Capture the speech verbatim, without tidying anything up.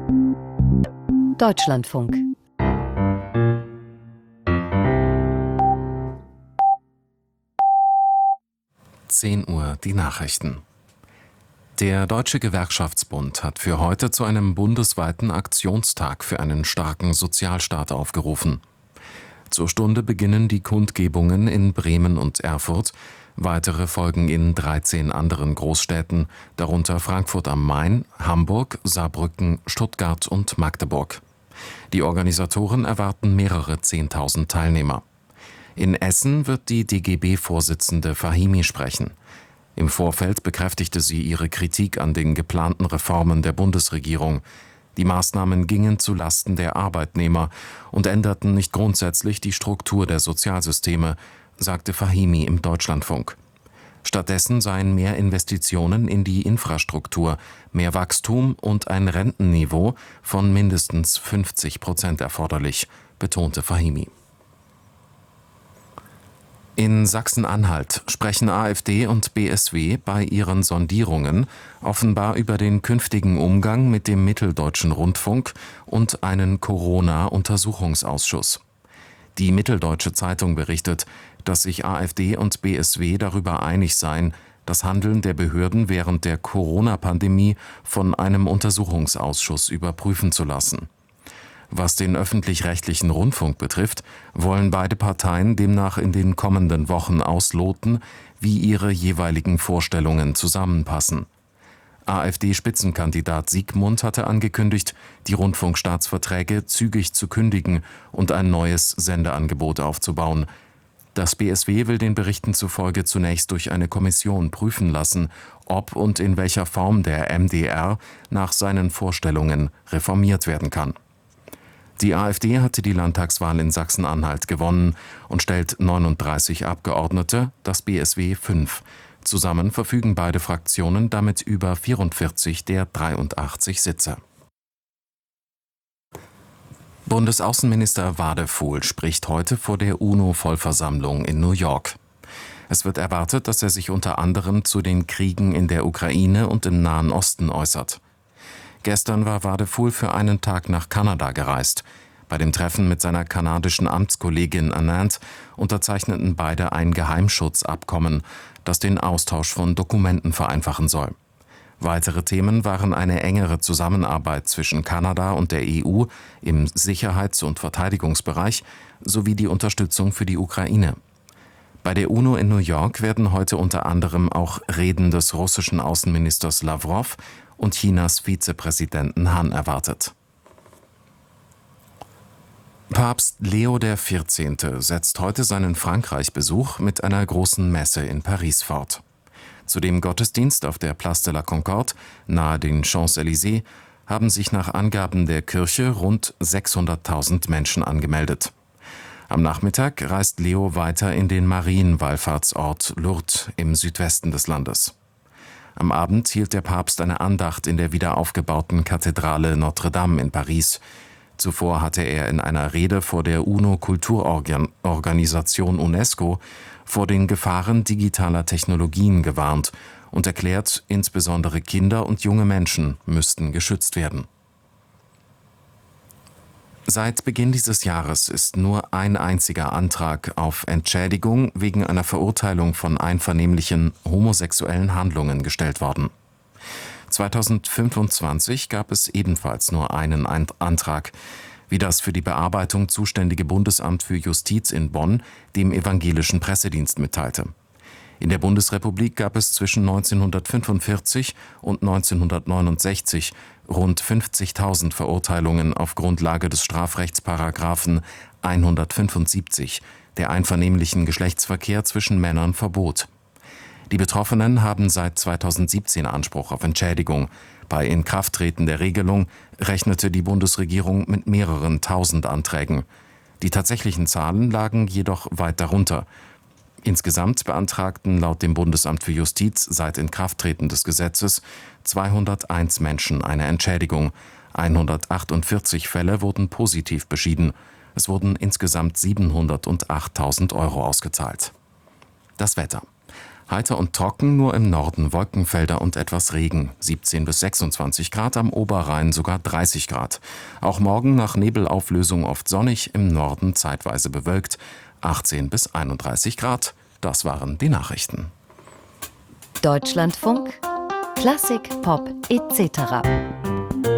Deutschlandfunk. zehn Uhr die Nachrichten. Der Deutsche Gewerkschaftsbund hat für heute zu einem bundesweiten Aktionstag für einen starken Sozialstaat aufgerufen. Zur Stunde beginnen die Kundgebungen in Bremen und Erfurt, weitere folgen in dreizehn anderen Großstädten, darunter Frankfurt am Main, Hamburg, Saarbrücken, Stuttgart und Magdeburg. Die Organisatoren erwarten mehrere Zehntausend Teilnehmer. In Essen wird die D G B-Vorsitzende Fahimi sprechen. Im Vorfeld bekräftigte sie ihre Kritik an den geplanten Reformen der Bundesregierung. Die Maßnahmen gingen zu Lasten der Arbeitnehmer und änderten nicht grundsätzlich die Struktur der Sozialsysteme, sagte Fahimi im Deutschlandfunk. Stattdessen seien mehr Investitionen in die Infrastruktur, mehr Wachstum und ein Rentenniveau von mindestens fünfzig Prozent erforderlich, betonte Fahimi. In Sachsen-Anhalt sprechen AfD und B S W bei ihren Sondierungen offenbar über den künftigen Umgang mit dem Mitteldeutschen Rundfunk und einen Corona-Untersuchungsausschuss. Die Mitteldeutsche Zeitung berichtet, dass sich AfD und B S W darüber einig seien, das Handeln der Behörden während der Corona-Pandemie von einem Untersuchungsausschuss überprüfen zu lassen. Was den öffentlich-rechtlichen Rundfunk betrifft, wollen beide Parteien demnach in den kommenden Wochen ausloten, wie ihre jeweiligen Vorstellungen zusammenpassen. AfD-Spitzenkandidat Siegmund hatte angekündigt, die Rundfunkstaatsverträge zügig zu kündigen und ein neues Sendeangebot aufzubauen. Das B S W will den Berichten zufolge zunächst durch eine Kommission prüfen lassen, ob und in welcher Form der M D R nach seinen Vorstellungen reformiert werden kann. Die AfD hatte die Landtagswahl in Sachsen-Anhalt gewonnen und stellt neununddreißig Abgeordnete, das B S W fünf. Zusammen verfügen beide Fraktionen damit über vierundvierzig der dreiundachtzig Sitze. Bundesaußenminister Wadefuhl spricht heute vor der UNO-Vollversammlung in New York. Es wird erwartet, dass er sich unter anderem zu den Kriegen in der Ukraine und im Nahen Osten äußert. Gestern war Wadefuhl für einen Tag nach Kanada gereist. Bei dem Treffen mit seiner kanadischen Amtskollegin Anand unterzeichneten beide ein Geheimschutzabkommen, das den Austausch von Dokumenten vereinfachen soll. Weitere Themen waren eine engere Zusammenarbeit zwischen Kanada und der E U im Sicherheits- und Verteidigungsbereich sowie die Unterstützung für die Ukraine. Bei der UNO in New York werden heute unter anderem auch Reden des russischen Außenministers Lawrow und Chinas Vizepräsidenten Han erwartet. Papst Leo der Vierzehnte setzt heute seinen Frankreich-Besuch mit einer großen Messe in Paris fort. Zu dem Gottesdienst auf der Place de la Concorde, nahe den Champs-Élysées, haben sich nach Angaben der Kirche rund sechshunderttausend Menschen angemeldet. Am Nachmittag reist Leo weiter in den Marienwallfahrtsort Lourdes im Südwesten des Landes. Am Abend hielt der Papst eine Andacht in der wiederaufgebauten Kathedrale Notre-Dame in Paris. Zuvor hatte er in einer Rede vor der UNO-Kulturorganisation UNESCO vor den Gefahren digitaler Technologien gewarnt und erklärt, insbesondere Kinder und junge Menschen müssten geschützt werden. Seit Beginn dieses Jahres ist nur ein einziger Antrag auf Entschädigung wegen einer Verurteilung von einvernehmlichen homosexuellen Handlungen gestellt worden. zweitausendfünfundzwanzig gab es ebenfalls nur einen Antrag, wie das für die Bearbeitung zuständige Bundesamt für Justiz in Bonn dem evangelischen Pressedienst mitteilte. In der Bundesrepublik gab es zwischen neunzehnhundertfünfundvierzig und neunzehnhundertneunundsechzig rund fünfzigtausend Verurteilungen auf Grundlage des Strafrechtsparagraphen hundertfünfundsiebzig, der einvernehmlichen Geschlechtsverkehr zwischen Männern verbot. Die Betroffenen haben seit zweitausendsiebzehn Anspruch auf Entschädigung. Bei Inkrafttreten der Regelung rechnete die Bundesregierung mit mehreren tausend Anträgen. Die tatsächlichen Zahlen lagen jedoch weit darunter. Insgesamt beantragten laut dem Bundesamt für Justiz seit Inkrafttreten des Gesetzes zweihunderteins Menschen eine Entschädigung. hundertachtundvierzig Fälle wurden positiv beschieden. Es wurden insgesamt siebenhundertachttausend Euro ausgezahlt. Das Wetter. Heiter und trocken, nur im Norden Wolkenfelder und etwas Regen. siebzehn bis sechsundzwanzig Grad, am Oberrhein sogar dreißig Grad. Auch morgen nach Nebelauflösung oft sonnig, im Norden zeitweise bewölkt. achtzehn bis einunddreißig Grad. Das waren die Nachrichten. Deutschlandfunk, Klassik, Pop et cetera.